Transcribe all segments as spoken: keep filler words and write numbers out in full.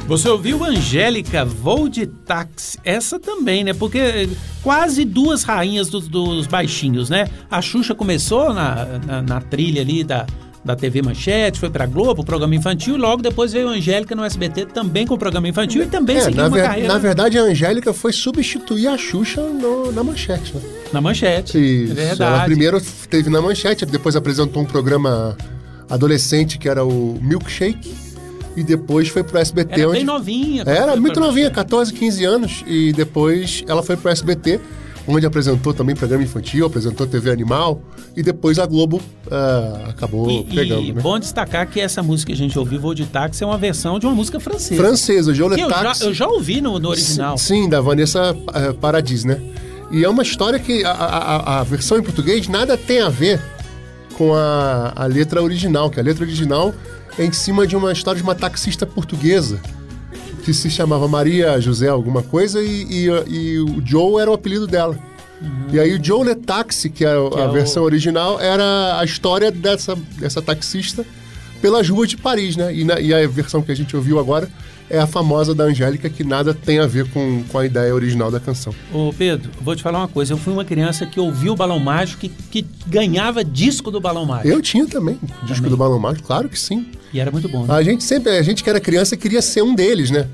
Você ouviu Angélica, Voo de Táxi? Essa também, né? Porque quase duas rainhas dos, dos baixinhos, né? A Xuxa começou na, na, na trilha ali da, da T V Manchete, foi pra Globo, programa infantil, e logo depois veio a Angélica no S B T também com o programa infantil e também é, seguiu na uma ver, carreira. Na verdade, a Angélica foi substituir a Xuxa no, na Manchete, né? Na Manchete, Isso. É verdade. Ela primeiro teve na Manchete, depois apresentou um programa adolescente que era o Milkshake. E depois foi pro S B T. Era onde... bem novinha. Era muito novinha, catorze, quinze anos. E depois ela foi pro S B T, onde apresentou também programa infantil, apresentou T V Animal. E depois a Globo uh, acabou e, pegando, e né? bom destacar que essa música que a gente ouviu, Voo de Táxi, é uma versão de uma música francesa. Francesa, Jo Le eu já, Taxi. eu já ouvi no, no original. Sim, sim, da Vanessa uh, Paradis, né? E é uma história que a, a, a versão em português nada tem a ver com a, a letra original, que a letra original é em cima de uma história de uma taxista portuguesa que se chamava Maria José alguma coisa e, e, e o Joe era o apelido dela. Uhum. E aí o Joe Le Taxi, que é a, que a é versão o... original, era a história dessa, dessa taxista pelas ruas de Paris, né? E, na, e a versão que a gente ouviu agora é a famosa da Angélica, que nada tem a ver com, com a ideia original da canção. Ô Pedro, vou te falar uma coisa. Eu fui uma criança que ouviu o Balão Mágico, que, que ganhava disco do Balão Mágico. Eu tinha também disco também. do Balão Mágico, claro que sim. E era muito bom, né? A gente sempre, a gente que era criança queria ser um deles, né?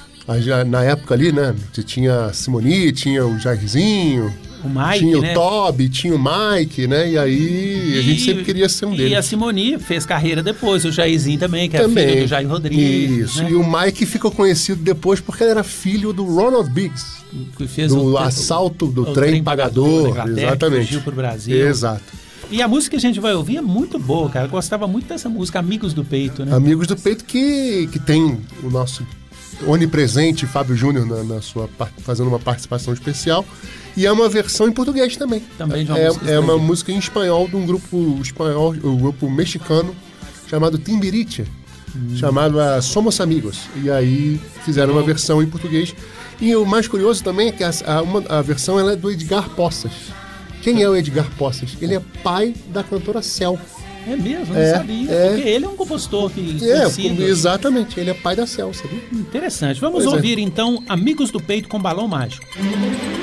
Na época ali, né? Tinha a Simoni, tinha o Jairzinho... O Mike, tinha né? o Toby, tinha o Mike, né? E aí e, a gente sempre queria ser um deles. E a Simoni fez carreira depois, o Jairzinho também, que também. é filho do Jair Rodrigues. Isso, né? E o Mike ficou conhecido depois porque ele era filho do Ronald Biggs. Que fez do o, assalto do o, trem, trem pagador, pagador exatamente. Que fugiu pro Brasil. Exato. E a música que a gente vai ouvir é muito boa, cara. Eu gostava muito dessa música, Amigos do Peito, né? Amigos do Peito, que, que tem o nosso onipresente Fábio Júnior na, na sua, fazendo uma participação especial. E é uma versão em português também. Também de uma é, música é uma música em espanhol de um grupo espanhol, um grupo mexicano chamado Timbiriche, hum. chamado Somos Amigos. E aí fizeram uma versão em português. E o mais curioso também é que a, a, uma, a versão ela é do Edgar Poças. Quem é o Edgar Poças? Ele é pai da cantora Cel. É mesmo, eu é, não sabia. É, porque ele é um compositor que é, conhecido. Exatamente, ele é pai da Cel, sabia? Interessante. Vamos pois ouvir é. então Amigos do Peito com Balão Mágico.